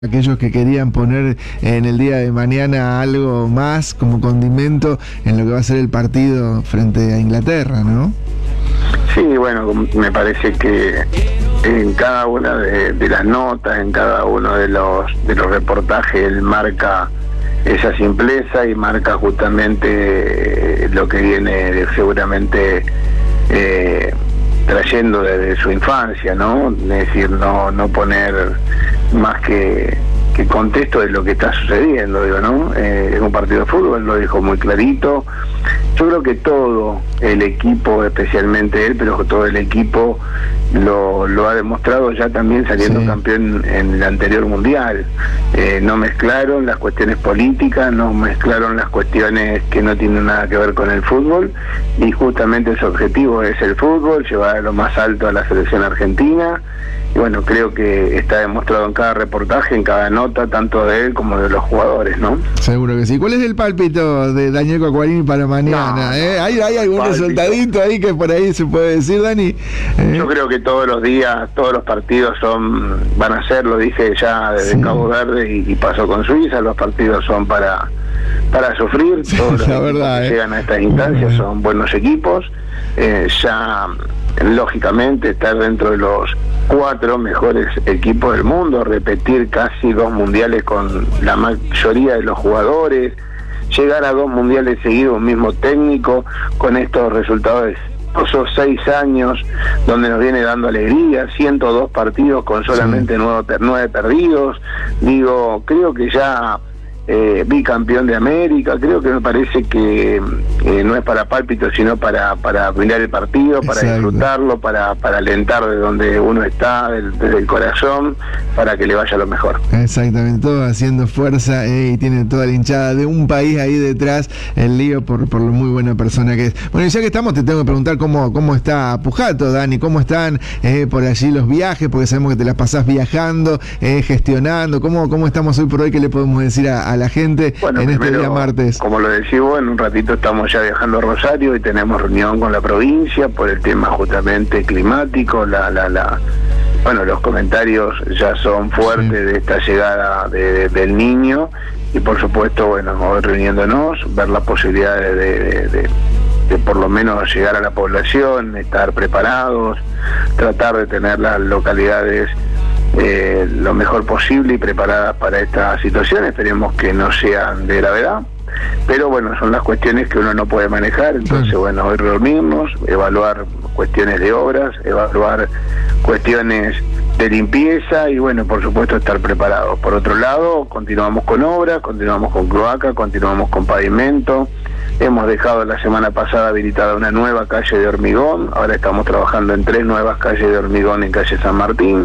Aquellos que querían poner en el día de mañana algo más como condimento en lo que va a ser el partido frente a Inglaterra, ¿no? Sí, bueno, me parece que en cada una de las notas, en cada uno de los reportajes, él marca esa simpleza y marca justamente lo que viene seguramente trayendo desde su infancia, ¿no? Es decir, no poner más que contexto de lo que está sucediendo, digo, ¿no? Es un partido de fútbol, lo dijo muy clarito. Yo creo que todo el equipo, especialmente él, pero todo el equipo lo ha demostrado ya también saliendo campeón en el anterior mundial. No mezclaron las cuestiones políticas, no mezclaron las cuestiones que no tienen nada que ver con el fútbol, y justamente su objetivo es el fútbol, llevar a lo más alto a la selección argentina. Y bueno, creo que está demostrado en cada reportaje, en cada nota, tanto de él como de los jugadores, ¿no? Seguro que sí. ¿Cuál es el pálpito de Daniel Cuacuarini para mañana? ¿Hay algún resultadito ahí que por ahí se puede decir, Dani? Yo creo que todos los días, todos los partidos van a ser, lo dije ya desde Cabo Verde y pasó con Suiza, los partidos son para sufrir. Todos los equipos que llegan a estas instancias son buenos equipos. Ya lógicamente estar dentro de los 4 mejores equipos del mundo, repetir casi 2 mundiales con la mayoría de los jugadores, llegar a 2 mundiales seguidos, un mismo técnico, con estos resultados de esos 6 años donde nos viene dando alegría, 102 partidos con solamente 9 perdidos. Digo, creo que ya bicampeón de América, creo que me parece que no es para pálpito, sino para mirar el partido, para disfrutarlo, para alentar de donde uno está, desde el corazón, para que le vaya lo mejor. Exactamente, todo haciendo fuerza y tiene toda la hinchada de un país ahí detrás, el lío por lo muy buena persona que es. Bueno, y ya que estamos, te tengo que preguntar cómo está Pujato, Dani, cómo están por allí los viajes, porque sabemos que te las pasás viajando, gestionando, cómo estamos hoy por hoy, qué le podemos decir a la gente en este día martes. Como lo decís vos, en un ratito estamos ya viajando a Rosario y tenemos reunión con la provincia por el tema justamente climático. Bueno, los comentarios ya son fuertes de esta llegada del niño, y por supuesto, bueno, hoy reuniéndonos, ver las posibilidades de por lo menos llegar a la población, estar preparados, tratar de tener las localidades lo mejor posible y preparadas para esta situación. Esperemos que no sean de gravedad, pero bueno, son las cuestiones que uno no puede manejar. Entonces, bueno, hoy reunirnos, evaluar cuestiones de obras, evaluar cuestiones de limpieza y bueno, por supuesto estar preparados. Por otro lado, continuamos con obras, continuamos con cloaca, continuamos con pavimento. Hemos dejado la semana pasada habilitada una nueva calle de hormigón, ahora estamos trabajando en 3 nuevas calles de hormigón en calle San Martín.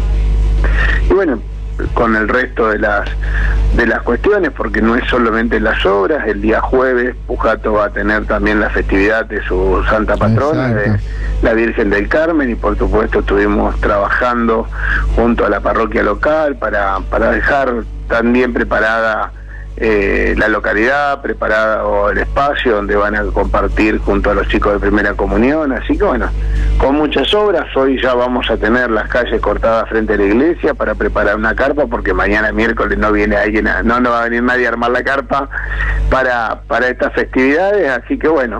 Y bueno, con el resto de las cuestiones, porque no es solamente las obras. El día jueves Pujato va a tener también la festividad de su santa patrona, de la Virgen del Carmen, y por supuesto estuvimos trabajando junto a la parroquia local para dejar también preparada la localidad, preparado el espacio donde van a compartir junto a los chicos de primera comunión. Así que bueno, con muchas obras. Hoy ya vamos a tener las calles cortadas frente a la iglesia para preparar una carpa, porque mañana miércoles no viene alguien, no va a venir nadie a armar la carpa para estas festividades. Así que bueno,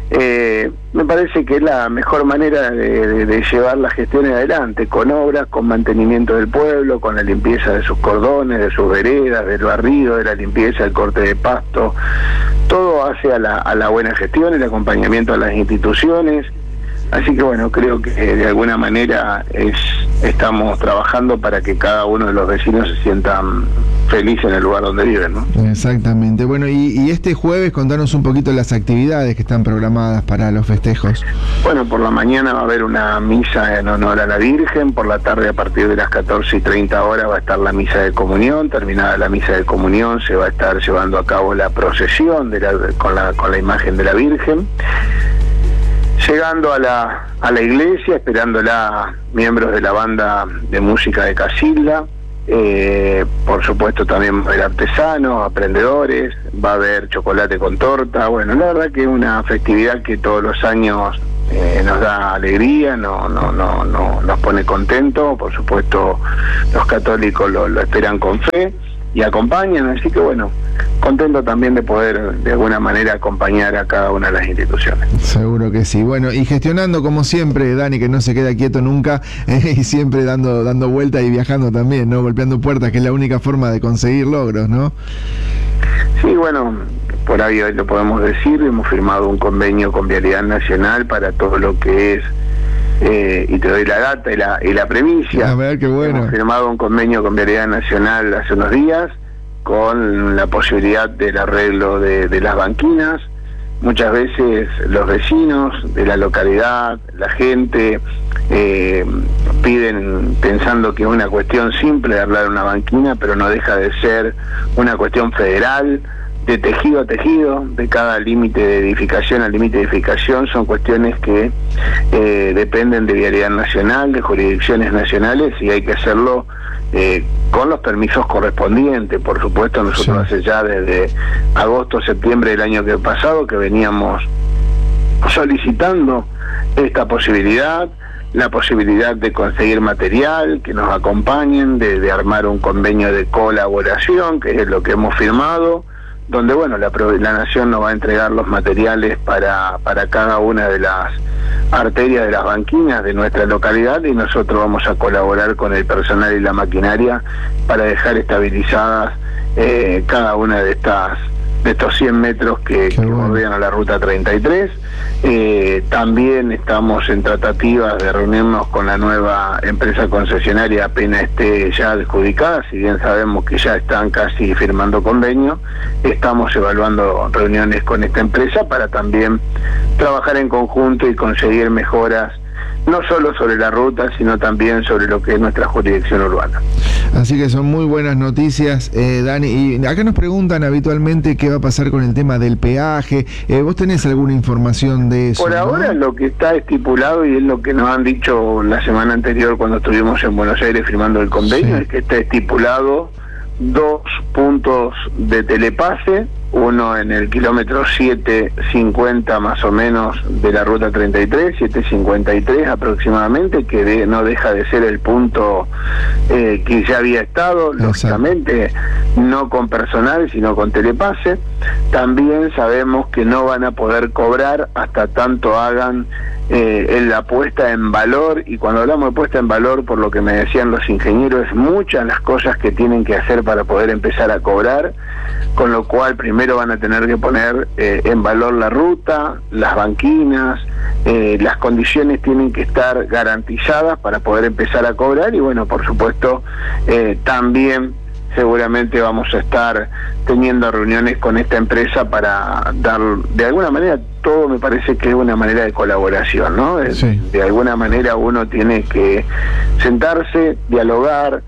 me parece que es la mejor manera de llevar las gestiones adelante, con obras, con mantenimiento del pueblo, con la limpieza de sus cordones, de sus veredas, del barrido, de la limpieza, del corte de pasto. Todo hace a la buena gestión, el acompañamiento a las instituciones. Así que bueno, creo que de alguna manera estamos trabajando para que cada uno de los vecinos se sientan felices en el lugar donde viven, ¿no? Exactamente. Bueno, y este jueves contanos un poquito las actividades que están programadas para los festejos. Bueno, por la mañana va a haber una misa en honor a la Virgen. Por la tarde, a partir de las 14:30 va a estar la misa de comunión. Terminada la misa de comunión, se va a estar llevando a cabo la procesión con la imagen de la Virgen. Llegando a la iglesia, esperándola miembros de la banda de música de Casilda. por supuesto también va a haber artesanos, aprendedores, va a haber chocolate con torta. Bueno, la verdad que es una festividad que todos los años nos da alegría, nos pone contentos. Por supuesto los católicos lo esperan con fe y acompañan, así que bueno, contento también de poder de alguna manera acompañar a cada una de las instituciones. Seguro que sí. Bueno, y gestionando como siempre, Dani, que no se queda quieto nunca, y siempre dando vueltas y viajando también, ¿no? Golpeando puertas, que es la única forma de conseguir logros, ¿no? Sí, bueno, por ahí hoy lo podemos decir, hemos firmado un convenio con Vialidad Nacional para todo lo que es, y te doy la data y la premisa. A ver, qué bueno. Hemos firmado un convenio con Vialidad Nacional hace unos días, con la posibilidad del arreglo de las banquinas. Muchas veces los vecinos de la localidad, la gente, piden pensando que es una cuestión simple de arreglar una banquina, pero no deja de ser una cuestión federal, de tejido a tejido, de cada límite de edificación al límite de edificación. Son cuestiones que dependen de Vialidad Nacional, de jurisdicciones nacionales, y hay que hacerlo con los permisos correspondientes. Por supuesto, nosotros hace ya desde agosto, septiembre del año pasado que veníamos solicitando esta posibilidad, la posibilidad de conseguir material, que nos acompañen, de armar un convenio de colaboración, que es lo que hemos firmado, donde bueno, la Nación nos va a entregar los materiales para cada una de las arterias de las banquinas de nuestra localidad, y nosotros vamos a colaborar con el personal y la maquinaria para dejar estabilizadas cada una de estos 100 metros que bordean a la ruta 33. También estamos en tratativas de reunirnos con la nueva empresa concesionaria apenas esté ya adjudicada, si bien sabemos que ya están casi firmando convenio. Estamos evaluando reuniones con esta empresa para también trabajar en conjunto y conseguir mejoras, no solo sobre la ruta, sino también sobre lo que es nuestra jurisdicción urbana. Así que son muy buenas noticias, Dani. Y acá nos preguntan habitualmente qué va a pasar con el tema del peaje. ¿Vos tenés alguna información de eso? Por ahora lo que está estipulado, y es lo que nos han dicho la semana anterior cuando estuvimos en Buenos Aires firmando el convenio, es que está estipulado 2 puntos de telepase, uno en el kilómetro 750 más o menos de la ruta 33, 753 aproximadamente, que no deja de ser el punto que ya había estado, lógicamente no con personal sino con telepase. También sabemos que no van a poder cobrar hasta tanto hagan la puesta en valor, y cuando hablamos de puesta en valor, por lo que me decían los ingenieros, es muchas las cosas que tienen que hacer para poder empezar a cobrar, con lo cual primero van a tener que poner en valor la ruta, las banquinas, las condiciones tienen que estar garantizadas para poder empezar a cobrar. Y bueno, por supuesto, también seguramente vamos a estar teniendo reuniones con esta empresa para dar, de alguna manera, todo me parece que es una manera de colaboración, ¿no? Sí. De alguna manera uno tiene que sentarse, dialogar.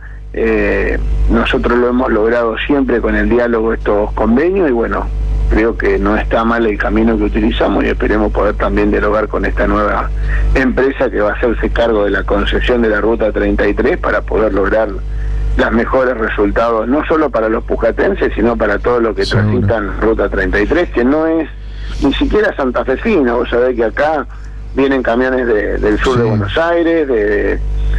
Nosotros lo hemos logrado siempre con el diálogo, estos convenios, y bueno, creo que no está mal el camino que utilizamos, y esperemos poder también dialogar con esta nueva empresa que va a hacerse cargo de la concesión de la ruta 33 para poder lograr los mejores resultados, no solo para los pujatenses, sino para todos los que transitan ruta 33, que no es ni siquiera santafesina. Vos sabés que acá vienen camiones del sur de Buenos Aires, de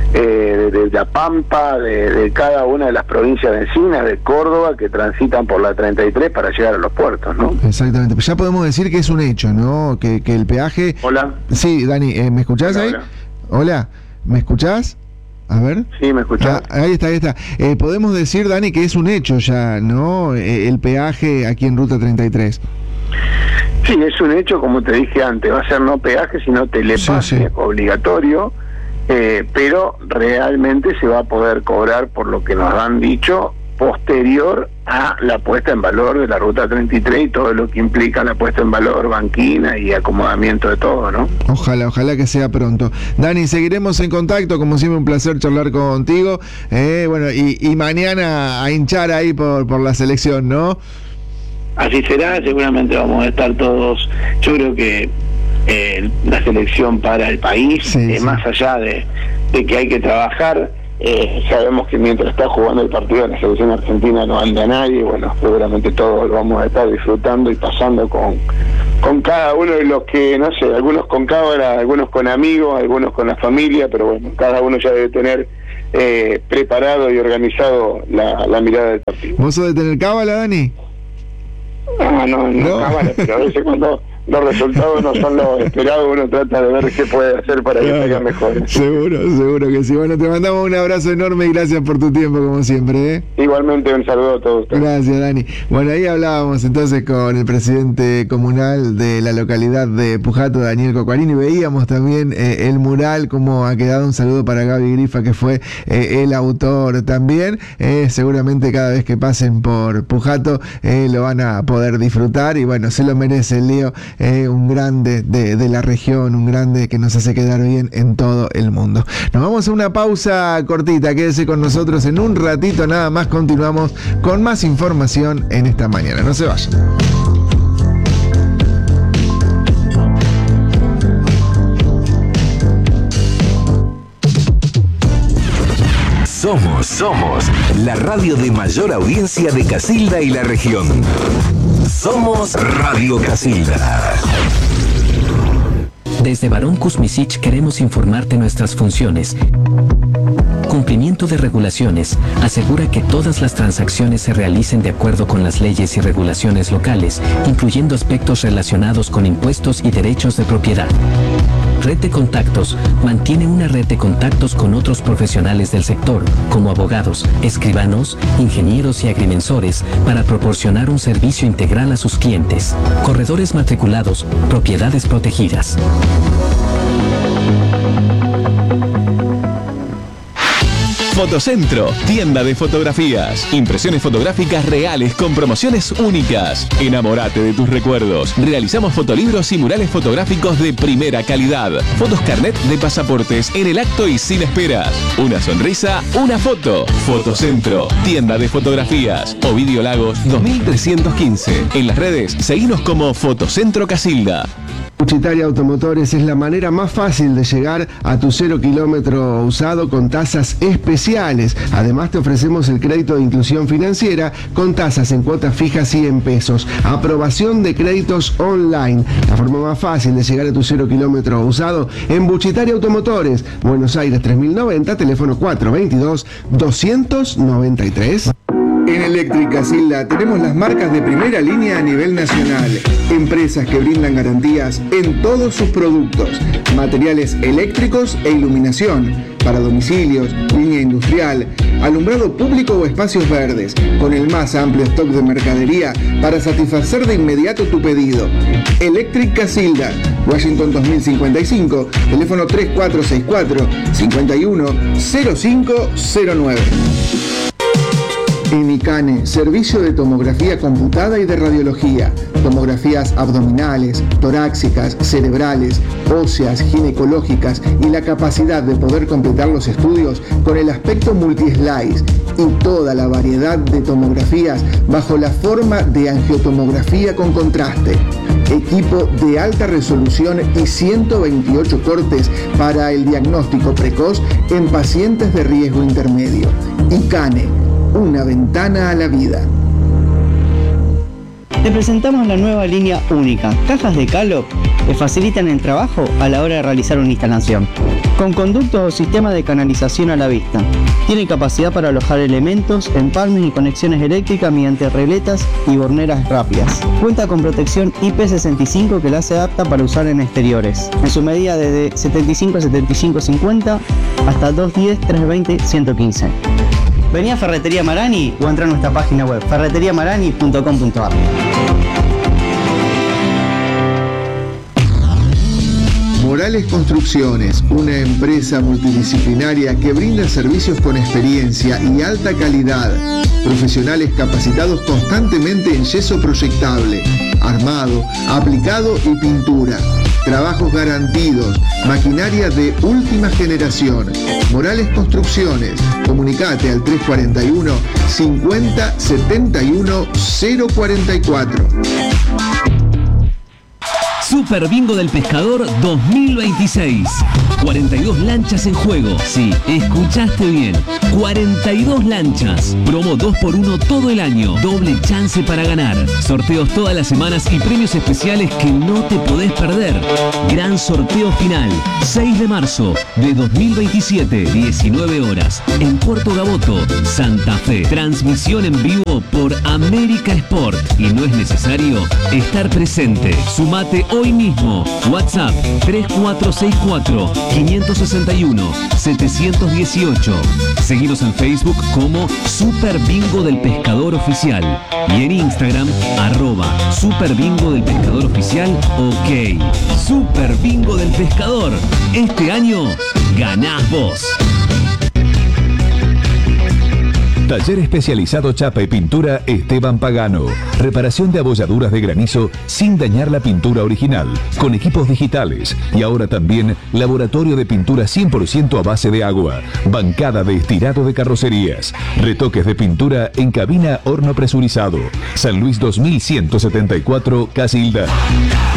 La Pampa, de cada una de las provincias vecinas, de Córdoba, que transitan por la 33 para llegar a los puertos, ¿no? Exactamente, pues ya podemos decir que es un hecho, ¿no? Que el peaje... Hola. Sí, Dani, ¿me escuchás ahí? Hola, ¿me escuchás? A ver. Sí, ¿me escuchás? Ahí está. Podemos decir, Dani, que es un hecho ya, ¿no? El peaje aquí en Ruta 33. Sí, es un hecho, como te dije antes, va a ser no peaje, sino telepase obligatorio, pero realmente se va a poder cobrar, por lo que nos han dicho, posterior a la puesta en valor de la ruta 33 y todo lo que implica la puesta en valor, banquina y acomodamiento de todo, ¿no? Ojalá que sea pronto. Dani, seguiremos en contacto, como siempre un placer charlar contigo, bueno, y mañana a hinchar ahí por la selección, ¿no? Así será, seguramente vamos a estar todos. Yo creo que la selección para el país, más allá de que hay que trabajar, Sabemos que mientras está jugando el partido de la selección argentina no anda nadie. Bueno, seguramente todos lo vamos a estar disfrutando y pasando con cada uno de los que, no sé, algunos con cámara, algunos con amigos, algunos con la familia, pero bueno, cada uno ya debe tener preparado y organizado la mirada del partido. ¿Vos sos de tener cábala, Dani? No, cábala, pero a veces cuando los resultados no son los esperados, uno trata de ver qué puede hacer para que salga mejor. Seguro que sí. Bueno, te mandamos un abrazo enorme y gracias por tu tiempo, como siempre, ¿eh? Igualmente, un saludo a todos ustedes. Gracias, Dani. Bueno, ahí hablábamos entonces con el presidente comunal de la localidad de Pujato, Daniel Cocuarini. Veíamos también el mural, cómo ha quedado. Un saludo para Gaby Grifa, que fue el autor también. Seguramente cada vez que pasen por Pujato lo van a poder disfrutar y bueno, se lo merece el Lío. Un grande de la región, un grande que nos hace quedar bien en todo el mundo. Nos vamos a una pausa cortita, quédese con nosotros en un ratito nada más, continuamos con más información en esta mañana, no se vayan. Somos la radio de mayor audiencia de Casilda y la región. Somos Radio Casilda. Desde Barón Kuzmisic queremos informarte nuestras funciones. Cumplimiento de regulaciones. Asegura que todas las transacciones se realicen de acuerdo con las leyes y regulaciones locales, incluyendo aspectos relacionados con impuestos y derechos de propiedad. Red de Contactos. Mantiene una red de contactos con otros profesionales del sector, como abogados, escribanos, ingenieros y agrimensores, para proporcionar un servicio integral a sus clientes. Corredores matriculados, propiedades protegidas. Fotocentro, tienda de fotografías, impresiones fotográficas reales con promociones únicas. Enamórate de tus recuerdos. Realizamos fotolibros y murales fotográficos de primera calidad. Fotos carnet de pasaportes en el acto y sin esperas. Una sonrisa, una foto. Fotocentro, tienda de fotografías. Ovidio Lagos 2315. En las redes, seguinos como Fotocentro Casilda. Uchitaria Automotores es la manera más fácil de llegar a tu 0 kilómetro usado con tasas especiales. Además te ofrecemos el crédito de inclusión financiera con tasas en cuotas fijas y en pesos. Aprobación de créditos online. La forma más fácil de llegar a tu 0 kilómetro usado en Uchitaria Automotores. Buenos Aires 3090, teléfono 422-293. En Eléctrica Casilda tenemos las marcas de primera línea a nivel nacional. Empresas que brindan garantías en todos sus productos. Materiales eléctricos e iluminación. Para domicilios, línea industrial, alumbrado público o espacios verdes. Con el más amplio stock de mercadería para satisfacer de inmediato tu pedido. Eléctrica Casilda, Washington 2055, teléfono 3464-510509. En Icane, servicio de tomografía computada y de radiología, tomografías abdominales, torácicas, cerebrales, óseas, ginecológicas y la capacidad de poder completar los estudios con el aspecto multi-slice y toda la variedad de tomografías bajo la forma de angiotomografía con contraste. Equipo de alta resolución y 128 cortes para el diagnóstico precoz en pacientes de riesgo intermedio. Icane, una ventana a la vida. Te presentamos la nueva línea única, cajas de Calop, que facilitan el trabajo a la hora de realizar una instalación. Con conductos o sistema de canalización a la vista. Tiene capacidad para alojar elementos, empalmes y conexiones eléctricas mediante regletas y borneras rápidas. Cuenta con protección IP65 que la hace apta para usar en exteriores. En su medida desde 75 a 75-50 hasta 210-320-115. Vení a Ferretería Marani o entra a nuestra página web ferreteriamarani.com.ar. Morales Construcciones, una empresa multidisciplinaria que brinda servicios con experiencia y alta calidad. Profesionales capacitados constantemente en yeso proyectable, armado, aplicado y pintura. Trabajos garantidos, maquinaria de última generación. Morales Construcciones, comunicate al 341 50 71 044. Super Bingo del Pescador 2026. 42 lanchas en juego. Sí, escuchaste bien. 42 lanchas. Promo 2x1 todo el año. Doble chance para ganar. Sorteos todas las semanas y premios especiales que no te podés perder. Gran sorteo final. 6 de marzo de 2027, 19 horas. En Puerto Gaboto, Santa Fe. Transmisión en vivo por América Sport. Y no es necesario estar presente. Sumate hoy mismo. WhatsApp 3464-561-718. Seguinos en Facebook como Super Bingo del Pescador Oficial. Y en Instagram, @Super Bingo del Pescador Oficial. OK. Super Bingo del Pescador. Este año ganás vos. Taller especializado Chapa y Pintura Esteban Pagano. Reparación de abolladuras de granizo sin dañar la pintura original, con equipos digitales. Y ahora también laboratorio de pintura 100% a base de agua. Bancada de estirado de carrocerías. Retoques de pintura en cabina horno presurizado. San Luis 2174, Casilda.